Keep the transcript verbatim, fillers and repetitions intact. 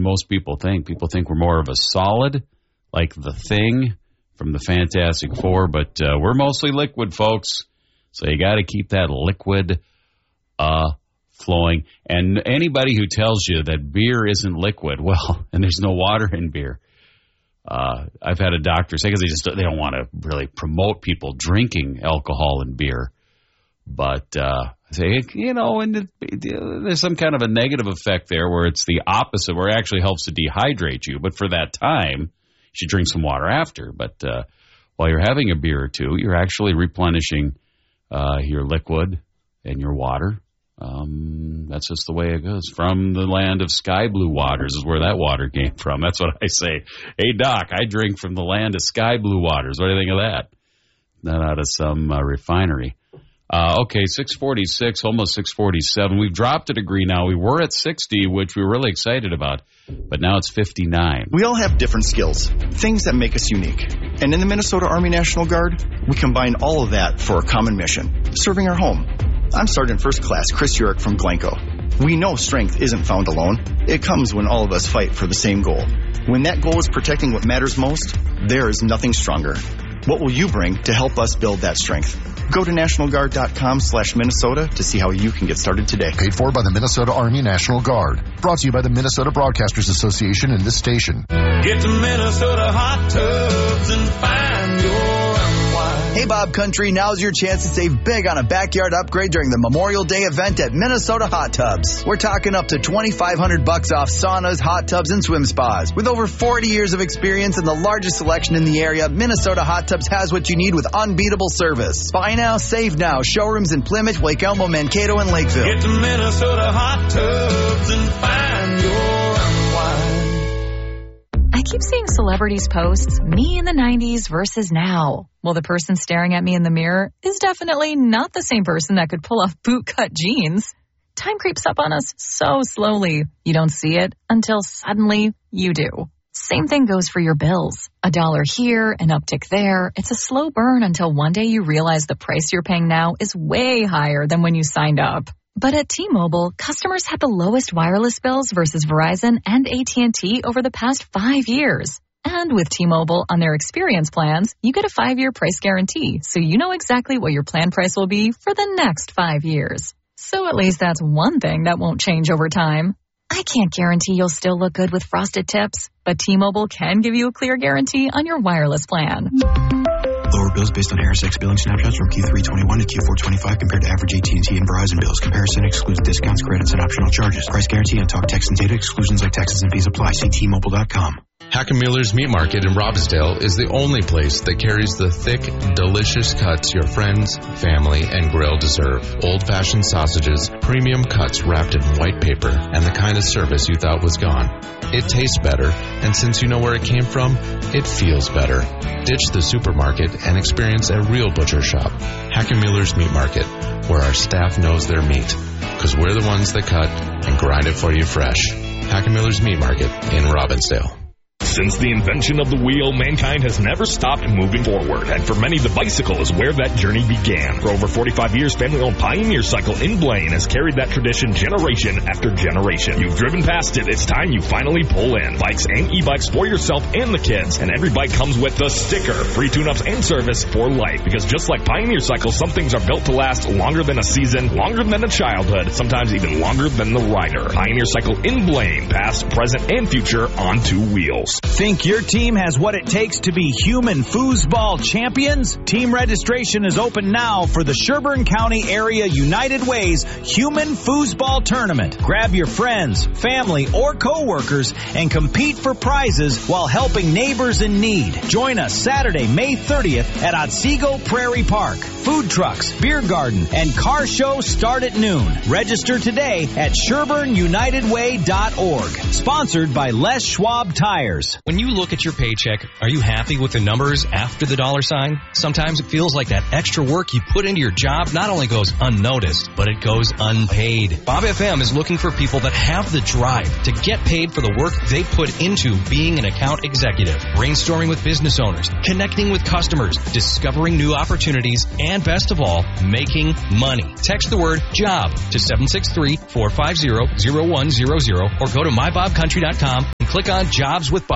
most people think. People think we're more of a solid, like the Thing from the Fantastic Four, but uh, we're mostly liquid, folks. So you got to keep that liquid uh, flowing. And anybody who tells you that beer isn't liquid, well, and there's no water in beer, uh, I've had a doctor say, because they just they don't want to really promote people drinking alcohol and beer. But uh, I say, you know, and it, it, there's some kind of a negative effect there where it's the opposite, where it actually helps to dehydrate you. But for that time, you should drink some water after. But uh, while you're having a beer or two, you're actually replenishing uh, your liquid and your water. Um, that's just the way it goes. From the land of sky blue waters is where that water came from. That's what I say. Hey, Doc, I drink from the land of sky blue waters. What do you think of that? Not out of some uh, refinery. Uh, okay, six forty-six, almost six forty-seven. We've dropped a degree now. We were at sixty, which we were really excited about, but now it's fifty-nine. We all have different skills, things that make us unique. And in the Minnesota Army National Guard, we combine all of that for a common mission, serving our home. I'm Sergeant First Class Chris Urich from Glencoe. We know strength isn't found alone. It comes when all of us fight for the same goal. When that goal is protecting what matters most, there is nothing stronger. What will you bring to help us build that strength? Go to national guard dot com slash Minnesota to see how you can get started today. Paid for by the Minnesota Army National Guard. Brought to you by the Minnesota Broadcasters Association and this station. Get to Minnesota Hot Tubs and find your Hey, Bob Country, now's your chance to save big on a backyard upgrade during the Memorial Day event at Minnesota Hot Tubs. We're talking up to twenty-five hundred bucks off saunas, hot tubs, and swim spas. With over forty years of experience and the largest selection in the area, Minnesota Hot Tubs has what you need with unbeatable service. Buy now, save now. Showrooms in Plymouth, Lake Elmo, Mankato, and Lakeville. Get to Minnesota Hot Tubs and find your unwind. I keep seeing celebrities posts, me in the nineties versus now. Well, the person staring at me in the mirror is definitely not the same person that could pull off bootcut jeans. Time creeps up on us so slowly. You don't see it until suddenly you do. Same thing goes for your bills. A dollar here, an uptick there. It's a slow burn until one day you realize the price you're paying now is way higher than when you signed up. But at T-Mobile, customers had the lowest wireless bills versus Verizon and A T and T over the past five years. And with T-Mobile on their experience plans, you get a five-year price guarantee, so you know exactly what your plan price will be for the next five years. So at least that's one thing that won't change over time. I can't guarantee you'll still look good with frosted tips, but T-Mobile can give you a clear guarantee on your wireless plan. Lower bills based on Harris X billing snapshots from Q three twenty-one to Q four twenty-five compared to average A T and T and Verizon bills. Comparison excludes discounts, credits, and optional charges. Price guarantee on talk, text, and data. Exclusions like taxes and fees apply. See T Mobile dot com. Hackenmüller's Meat Market in Robbinsdale is the only place that carries the thick, delicious cuts your friends, family, and grill deserve. Old-fashioned sausages, premium cuts wrapped in white paper, and the kind of service you thought was gone. It tastes better, and since you know where it came from, it feels better. Ditch the supermarket and experience a real butcher shop. Hackenmüller's Meat Market, where our staff knows their meat, because we're the ones that cut and grind it for you fresh. Hackenmüller's Meat Market in Robbinsdale. Since the invention of the wheel, mankind has never stopped moving forward, and for many, the bicycle is where that journey began. For over forty-five years, family-owned Pioneer Cycle in Blaine has carried that tradition generation after generation. You've driven past it. It's time you finally pull in. Bikes and e-bikes for yourself and the kids, and every bike comes with the sticker, free tune-ups and service for life. Because just like Pioneer Cycle, some things are built to last longer than a season, longer than a childhood, sometimes even longer than the rider. Pioneer Cycle in Blaine, past, present, and future on two wheels. Think your team has what it takes to be human foosball champions? Team registration is open now for the Sherburne County Area United Way's Human Foosball Tournament. Grab your friends, family, or co-workers and compete for prizes while helping neighbors in need. Join us Saturday, May thirtieth at Otsego Prairie Park. Food trucks, beer garden, and car show start at noon. Register today at Sherburne United Way dot org. Sponsored by Les Schwab Tires. jobs. When you look at your paycheck, are you happy with the numbers after the dollar sign? Sometimes it feels like that extra work you put into your job not only goes unnoticed, but it goes unpaid. Bob F M is looking for people that have the drive to get paid for the work they put into being an account executive, brainstorming with business owners, connecting with customers, discovering new opportunities, and best of all, making money. Text the word JOB to seven six three, four five zero, zero one zero zero or go to my bob country dot com and click on Jobs with Bob.